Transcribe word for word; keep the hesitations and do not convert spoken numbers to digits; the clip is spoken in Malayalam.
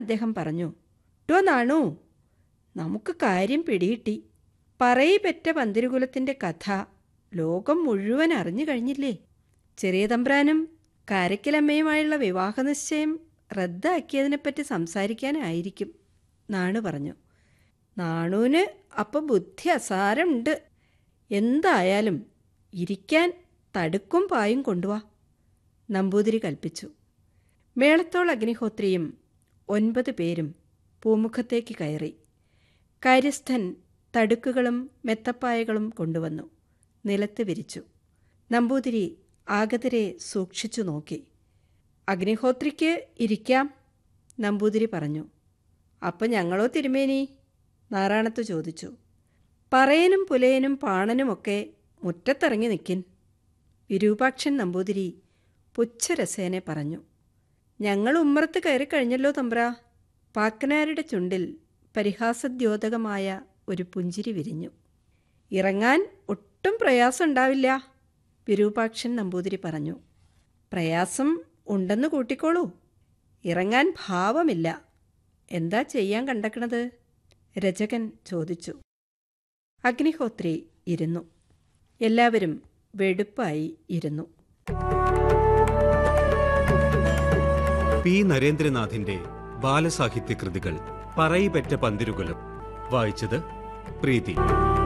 അദ്ദേഹം പറഞ്ഞു. "ടോ നാണു, നമുക്ക് കാര്യം പിടികിട്ടി. പറയിപെറ്റ പന്തിരുകുലത്തിൻ്റെ കഥ ലോകം മുഴുവൻ അറിഞ്ഞു കഴിഞ്ഞില്ലേ? ചെറിയ തമ്പ്രാനും കാരയ്ക്കലമ്മയുമായുള്ള വിവാഹനിശ്ചയം റദ്ദാക്കിയതിനെപ്പറ്റി സംസാരിക്കാനായിരിക്കും" നാണു പറഞ്ഞു. നാണുവിന് അപ്പം ബുദ്ധി അസാരമുണ്ട്. എന്തായാലും ഇരിക്കാൻ തടുക്കും പായും കൊണ്ടുവാ, നമ്പൂതിരി കൽപ്പിച്ചു. മേളത്തോൾ അഗ്നിഹോത്രിയും ഒൻപത് പേരും പൂമുഖത്തേക്ക് കയറി. കാര്യസ്ഥൻ തടുക്കുകളും മെത്തപ്പായകളും കൊണ്ടുവന്നു നിലത്ത് വിരിച്ചു. നമ്പൂതിരി ആഗതരെ സൂക്ഷിച്ചു നോക്കി. "അഗ്നിഹോത്രിക്ക് ഇരിക്കാം," നമ്പൂതിരി പറഞ്ഞു. "അപ്പം ഞങ്ങളോ തിരുമേനി?" നാറാണത്ത് ചോദിച്ചു. "പറയനും പുലയനും പാണനുമൊക്കെ മുറ്റത്തിറങ്ങി നിൽക്കിൻ," വിരൂപാക്ഷൻ നമ്പൂതിരി പുച്ഛരസേനെ പറഞ്ഞു. "ഞങ്ങൾ ഉമ്മറത്ത് കയറി കഴിഞ്ഞല്ലോ തമ്പ്രാ." പാക്കനാരുടെ ചുണ്ടിൽ പരിഹാസദ്യോതകമായ ഒരു പുഞ്ചിരി വിരിഞ്ഞു. "ഇറങ്ങാൻ ഒട്ടും പ്രയാസമുണ്ടാവില്ല," വിരൂപാക്ഷൻ നമ്പൂതിരി പറഞ്ഞു. "പ്രയാസം ഉണ്ടെന്ന് കൂട്ടിക്കോളൂ. ഇറങ്ങാൻ ഭാവമില്ല. എന്താ ചെയ്യാൻ കണ്ടക്കണത്?" രചകൻ ചോദിച്ചു. അഗ്നിഹോത്രി ഇരുന്നു. എല്ലാവരും വെടുപ്പായി ഇരുന്നു. പി നരേന്ദ്രനാഥിന്റെ ബാലസാഹിത്യ കൃതികൾ പറയിപെറ്റ പന്തിരുകുലം വായിച്ചത് പ്രീതി.